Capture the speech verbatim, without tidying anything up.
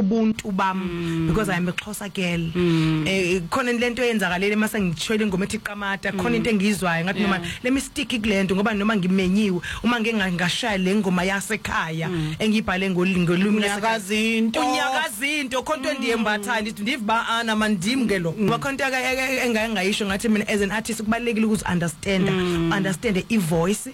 ubuntu bami because I am a Xhosa girl. Eh khona lento eyenzakalele mase ngithwele ingoma ethi Qamata khona into engizwayo ngathi noma let me stick kulento ngoba noma ngimenyiwe uma ngeke ngashaya le ngoma yasekhaya engibhale ngolimi Unyakazinto unyakazinto khonto endiyembatha ndithi ndiva ana mandim ke lo bakhonto engayengayisho ngathi mina as an artist kubalekile ukuzi understand understand i voice